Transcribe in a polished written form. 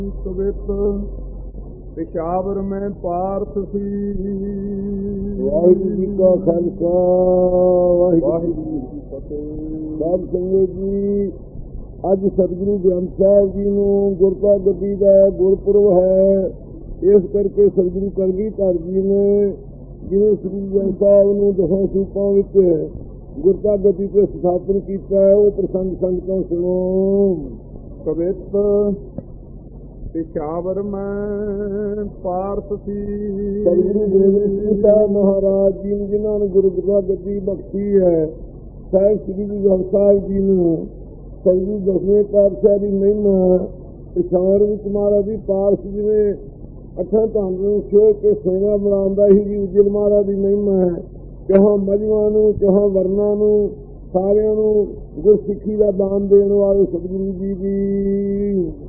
ਸੁਬਿਤ ਪਿਸ਼ਾਵਰ ਮੈਂ ਪਾਰਥ ਸੀ। ਵਾਹਿਗੁਰੂ ਜੀ ਕਾ ਖਾਲਸਾ ਵਾਹਿਗੁਰੂ ਜੀ ਕੀ ਫਤਿਹ। ਸਾਧ ਸੰਗਤ ਜੀ, ਅੱਜ ਸਤਿਗੁਰੂ ਗ੍ਰੰਥ ਸਾਹਿਬ ਜੀ ਨੂੰ ਗੁਰਤਾ ਗੱਦੀ ਦਾ ਗੁਰਪੁਰਬ ਹੈ। ਇਸ ਕਰਕੇ ਸਤਿਗੁਰੂ ਕਲਗੀਧਰ ਜੀ ਨੇ ਜਿਵੇਂ ਸ੍ਰੀ ਗ੍ਰੰਥ ਸਾਹਿਬ ਨੂੰ 10 ਸੂਪਾਂ ਵਿੱਚ ਗੁਰਤਾ ਗੱਦੀ ਤੇ ਸਥਾਪਨ ਕੀਤਾ ਹੈ, ਉਹ ਪ੍ਰਸੰਗ ਸੰਗਤਾਂ ਸੁਣੋ। ਸੁਬਿਤ ਪਿਸ਼ਾਵਰ ਮੈਂ ਪਾਰਥ ਸੀ। ਸਤਿਗੁਰੂ ਗੋਬਿੰਦ ਸਾਹਿਬ ਮਹਾਰਾਜ ਜੀ ਨੇ ਜਿਨ੍ਹਾਂ ਨੂੰ ਗੁਰਤਾ ਗੱਦੀ ਬਖਸ਼ੀ ਹੈ, ਸਾਹਿਬ ਸ੍ਰੀ ਗੁਰੂ ਗ੍ਰੰਥ ਸਾਹਿਬ ਜੀ ਨੂੰ ਸਤਿਗੁਰੂ ਦਸਵੇਂ ਪਾਤਸ਼ਾਹ ਦੀ ਮਹਿਮਾ ਪਿਸ਼ਾਵਰ ਵਿੱਚ ਮਹਾਰਾਜ ਦੀ ਪਾਰਸ ਜਿਵੇਂ ਅੱਠਾਂ ਧੰਨ ਨੂੰ ਛੋਹ ਕੇ ਸੋਨਾ ਬਣਾਉਂਦਾ ਹੀ ਜੀ ਉਜਲ ਮਹਾਰਾਜ ਦੀ ਮਹਿਮਾ ਹੈ। ਕਿਹਾਂ ਮਜਮਾਂ ਨੂੰ ਕਿਹਾਂ ਵਰਨਾਂ ਨੂੰ ਸਾਰਿਆਂ ਨੂੰ ਗੁਰਸਿੱਖੀ ਦਾ ਦਾਨ ਦੇਣ ਵਾਲੇ ਸਤਿਗੁਰੂ ਜੀ ਦੀ